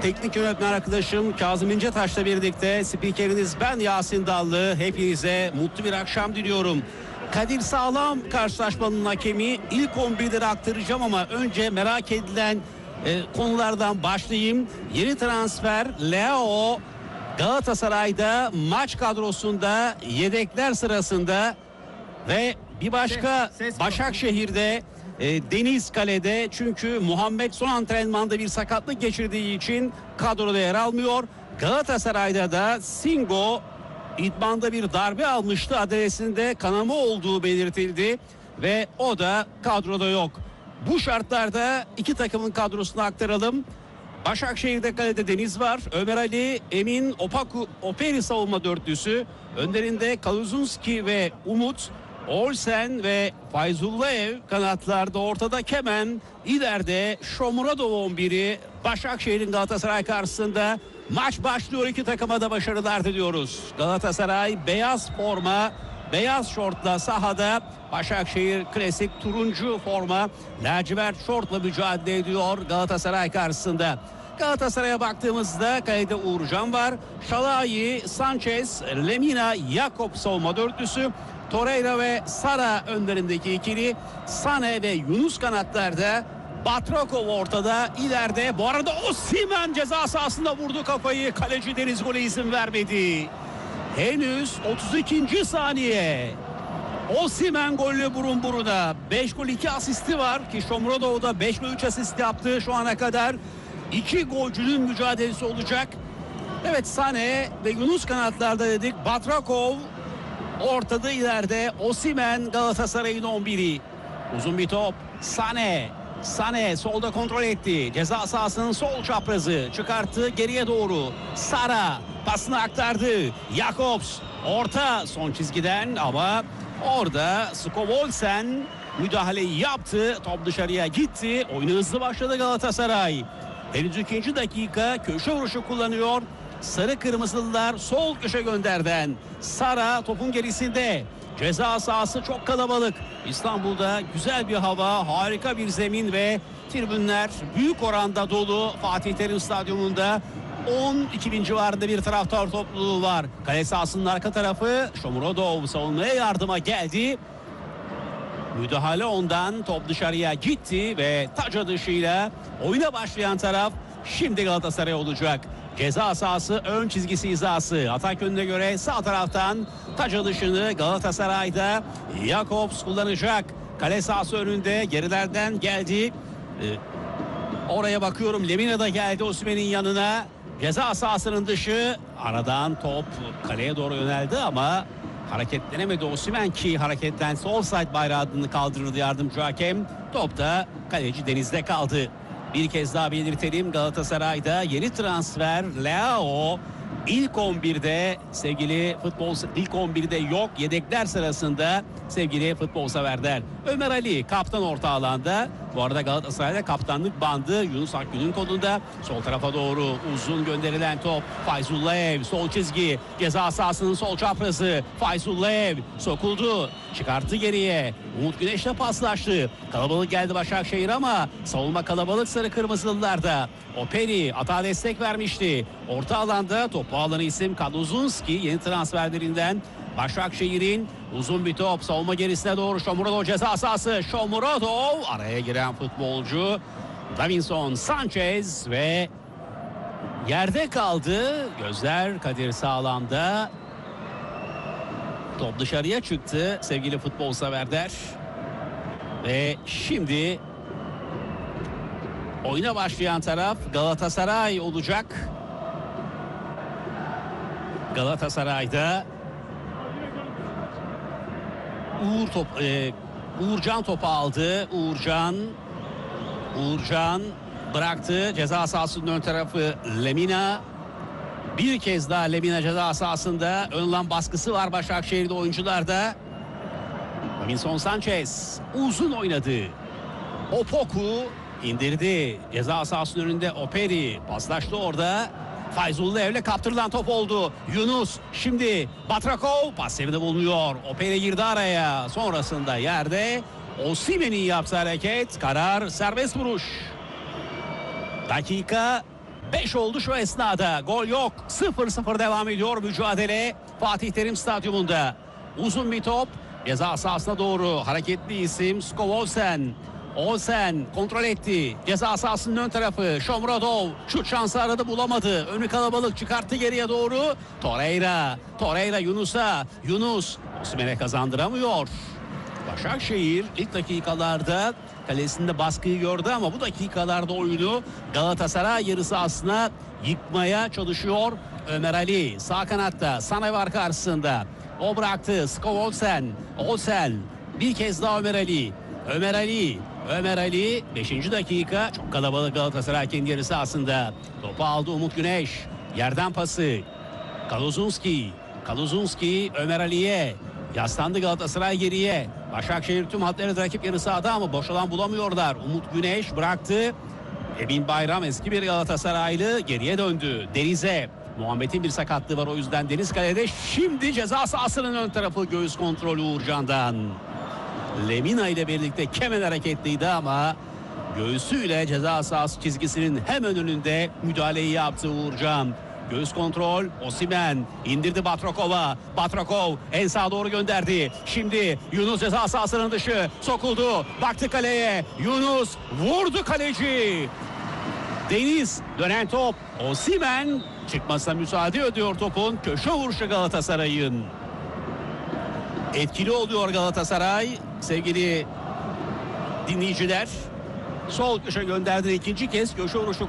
teknik yönetmen arkadaşım Kazım İncetaş'la birlikte spikeriniz ben Yasin Dallı. Hepinize mutlu bir akşam diliyorum. Kadir Sağlam karşılaşmanın hakemi. İlk 11'leri aktaracağım ama önce merak edilen konulardan başlayayım. Yeni transfer Leao Galatasaray'da maç kadrosunda yedekler sırasında ve bir başka Başakşehir'de Deniz kalede, çünkü Muhammed son antrenmanda bir sakatlık geçirdiği için kadroda yer almıyor. Galatasaray'da da Singo idmanda bir darbe almıştı, adresinde kanama olduğu belirtildi ve o da kadroda yok. Bu şartlarda iki takımın kadrosunu aktaralım. Başakşehir'de kalede Deniz var. Ömer Ali, Emin, Operi savunma dörtlüsü. Önlerinde Kaluzunski ve Umut. Olsen ve Fayzullaev kanatlarda, ortada Kemen, ileride Shomurodov 11'i. Başakşehir'in Galatasaray karşısında maç başlıyor, iki takıma da başarılar diliyoruz. Galatasaray beyaz forma, beyaz şortla sahada, Başakşehir klasik turuncu forma, lacivert şortla mücadele ediyor Galatasaray karşısında. Galatasaray'a baktığımızda kalede Uğurcan var. Şalai, Sanchez, Lemina, Yakup savunma dörtlüsü. Torreira ve Sara önlerindeki ikili. Sane ve Yunus kanatlarda. Batrakov ortada, ileride. Bu arada Osimhen ceza sahasında vurdu kafayı. Kaleci Deniz gole izin vermedi. Henüz 32. saniye. Osimhen golle burun buruna. 5 gol 2 asisti var ki Shomurodov da 5 gol 3 asist yaptı şu ana kadar. 2 golcünün mücadelesi olacak. Evet, Sane ve Yunus kanatlarda dedik. Batrakov ortada, ileride Osimhen Galatasaray'ın 11'i. Uzun bir top. Sane solda kontrol etti. Ceza sahasının sol çaprazı çıkarttı geriye doğru. Sara pasını aktardı. Jakobs orta son çizgiden ama orada Skovolsen müdahaleyi yaptı. Top dışarıya gitti. Oyunu hızlı başladı Galatasaray. Henüz 2. dakika, köşe vuruşu kullanıyor. Sarı kırmızılılar sol köşe gönderden. Sara topun gerisinde. Ceza sahası çok kalabalık. İstanbul'da güzel bir hava, harika bir zemin ve tribünler büyük oranda dolu. Fatih Terim Stadyumunda 12 bin civarında bir taraftar topluluğu var. Kale sahasının arka tarafı. Shomurodov savunmaya yardıma geldi. Müdahale ondan, top dışarıya gitti ve taç atışıyla oyuna başlayan taraf şimdi Galatasaray olacak. Ceza sahası ön çizgisi hizası. Atak yönüne göre sağ taraftan taç atışını Galatasaray'da Jakobs kullanacak. Kale sahası önünde, gerilerden geldi. Oraya bakıyorum, Lemina da geldi Osimhen'in yanına. Ceza sahasının dışı, aradan top kaleye doğru yöneldi ama hareketlenemedi Osimhen ki hareketlense offside bayrağını kaldırırdı yardımcı hakem. Top da kaleci Deniz'de kaldı. Bir kez daha belirtelim, Galatasaray'da yeni transfer Leao ilk 11'de sevgili futbol, ilk 11'de yok, yedekler sırasında sevgili futbol severler. Ömer Ali kaptan orta alanda. Bu arada Galatasaray'da kaptanlık bandı Yunus Akgün'ün kolunda. Sol tarafa doğru uzun gönderilen top. Fayzullaev sol çizgi, ceza sahasının sol çaprazı. Fayzullaev sokuldu, çıkarttı geriye. Umut Güneş'le paslaştı. Kalabalık geldi Başakşehir ama savunma kalabalık sarı kırmızılılarda. Operi atağa destek vermişti. Orta alanda topu alan isim Kaluzunski, yeni transferlerinden. Başakşehir'in uzun bir top, savunma gerisine doğru Shomurodov ceza sahası. Shomurodov, araya giren futbolcu Davinson Sanchez ve yerde kaldı. Gözler Kadir Sağlam'da. Top dışarıya çıktı sevgili futbol severler. Ve şimdi oyuna başlayan taraf Galatasaray olacak. Galatasaray'da Uğurcan topu aldı. Uğurcan bıraktı. Ceza sahasının ön tarafı Lemina. Bir kez daha Lemina ceza sahasında. Ön lan baskısı var Başakşehir'de oyuncularda. Davinson Sanchez uzun oynadı. Opoku indirdi. Ceza sahasının önünde Operi paslaştı orada. Fayzullaev'le kaptırılan top oldu. Yunus şimdi Batrakov pas yerinde bulunuyor. Operi girdi araya. Sonrasında yerde Osimhen'in yaptığı hareket. Karar serbest vuruş. Dakika 5 oldu şu esnada. Gol yok. 0-0 devam ediyor mücadele Fatih Terim Stadyumunda. Uzun bir top. Ceza sahasına doğru hareketli isim Skovolsen. Olsen kontrol etti. Ceza sahasının ön tarafı. Shomurodov şut şansı aradı, bulamadı. Önü kalabalık, çıkarttı geriye doğru. Torreira Yunus'a. Yunus Osimhen'e kazandıramıyor. Başakşehir ilk dakikalarda kalesinde baskıyı gördü ama bu dakikalarda oyunu Galatasaray yarı sahasına yıkmaya çalışıyor. Ömer Ali sağ kanatta, Sané var karşısında. O bıraktı. Skovolsen. Olsen. Bir kez daha Ömer Ali 5. dakika, çok kalabalık Galatasaray kendi yarı sahasında. Topu aldı Umut Güneş. Yerden pası. Kaluzunski Ömer Ali'ye. Yaslandı Galatasaray geriye. Başakşehir tüm hatları rakip yarı sahada ama boş alan bulamıyorlar. Umut Güneş bıraktı. Emin Bayram eski bir Galatasaraylı geriye döndü. Deniz'e. Muhammed'in bir sakatlığı var, o yüzden Deniz kalede. Şimdi ceza sahasının ön tarafı, göğüs kontrolü Uğurcan'dan. Lemina ile birlikte kemen hareketliydi ama göğsüyle ceza sahası çizgisinin hemen önünde müdahaleyi yaptı Uğurcan. Göğüs kontrol, Osimhen indirdi Batrakov'a. Batrakov en sağa doğru gönderdi. Şimdi Yunus ceza sahasının dışı, sokuldu. Baktı kaleye. Yunus vurdu kaleci. Deniz dönen top. Osimhen çıkmasına müsaade ediyor topun. Köşe vuruşu Galatasaray'ın. Etkili oluyor Galatasaray sevgili dinleyiciler. Sol köşe gönderdi, ikinci kez köşe vuruşu